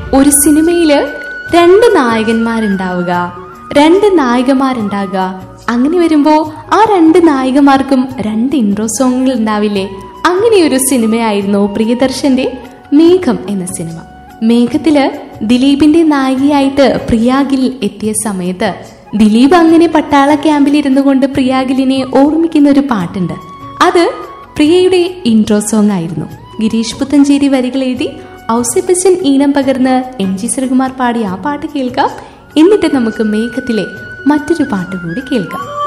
ഒരു സിനിമയില് 2 നായകന്മാരുണ്ടാവുക, 2 നായികമാരുണ്ടാകുക. അങ്ങനെ വരുമ്പോ ആ 2 നായികമാർക്കും 2 ഇൻട്രോ സോങ്ങുകൾ ഉണ്ടാവില്ലേ? അങ്ങനെയൊരു സിനിമയായിരുന്നു പ്രിയദർശന്റെ മേഘം എന്ന സിനിമ. മേഘത്തില് ദിലീപിന്റെ നായികയായിട്ട് പ്രിയാഗിൽ എത്തിയ സമയത്ത് ദിലീപ് അങ്ങനെ പട്ടാള ക്യാമ്പിൽ ഇരുന്നു കൊണ്ട് പ്രിയാഗിലിനെ ഓർമ്മിക്കുന്ന ഒരു പാട്ടുണ്ട്. അത് പ്രിയയുടെ ഇൻട്രോ സോങ് ആയിരുന്നു. ഗിരീഷ് പുത്തഞ്ചേരി വരികൾ എഴുതി ഔസേപ്പച്ചൻ ഈണം പകർന്ന് MG ശ്രീകുമാർ പാടി ആ പാട്ട് കേൾക്കാം. എന്നിട്ട് നമുക്ക് മേഘത്തിലെ മറ്റൊരു പാട്ട് കൂടി കേൾക്കാം.